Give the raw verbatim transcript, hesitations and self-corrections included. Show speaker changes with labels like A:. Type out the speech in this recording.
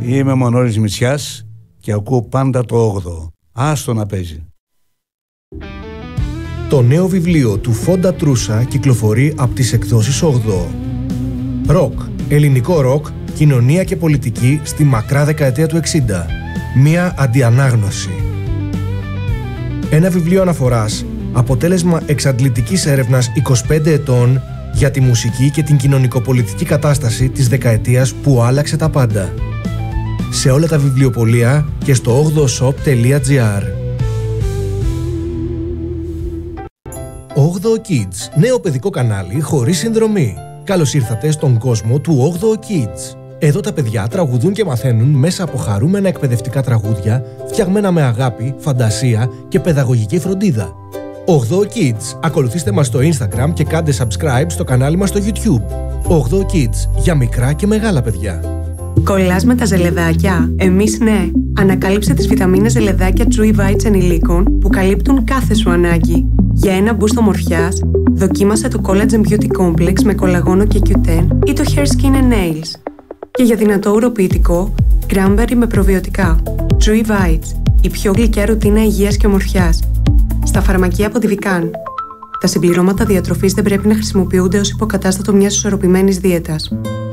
A: Είμαι ο Μανώλης Μητσιάς και ακούω πάντα το όγδοο. Άστο να παίζει.
B: Το νέο βιβλίο του Φόντα Τρούσα κυκλοφορεί από τις εκδόσεις όγδοο. Ροκ, ελληνικό ροκ, κοινωνία και πολιτική στη μακρά δεκαετία του εξήντα. Μία αντιανάγνωση. Ένα βιβλίο αναφοράς, αποτέλεσμα εξαντλητικής έρευνας είκοσι πέντε ετών για τη μουσική και την κοινωνικοπολιτική κατάσταση της δεκαετίας που άλλαξε τα πάντα. Σε όλα τα βιβλιοπωλεία και στο όγδοο shop τελεία gr. όγδοο Kids, νέο παιδικό κανάλι χωρίς συνδρομή. Καλώς ήρθατε στον κόσμο του όγδοο Kids. Εδώ τα παιδιά τραγουδούν και μαθαίνουν μέσα από χαρούμενα εκπαιδευτικά τραγούδια, φτιαγμένα με αγάπη, φαντασία και παιδαγωγική φροντίδα. όγδοο Kids. Ακολουθήστε μας στο Instagram και κάντε subscribe στο κανάλι μας στο YouTube. όγδοο Kids. Για μικρά και μεγάλα παιδιά.
C: Κολλάς με τα ζελεδάκια? Εμείς ναι. Ανακάλυψε τις βιταμίνες ζελεδάκια Chewy Bites ενηλίκων που καλύπτουν κάθε σου ανάγκη. Για ένα boost ομορφιάς, δοκίμασε το Collagen Beauty Complex με κολαγόνο και κιου τεν ή το Hair Skin and Nails. Και για δυνατό ουροποιητικό, Cranberry με προβιωτικά. Chewy Bites. Η πιο γλυκιά ρουτίνα υγείας και ομορφιάς. Στα φαρμακεία από τη Vican. Τα συμπληρώματα διατροφής δεν πρέπει να χρησιμοποιούνται ως υποκατάστατο μιας ισορροπημένης δίαιτας.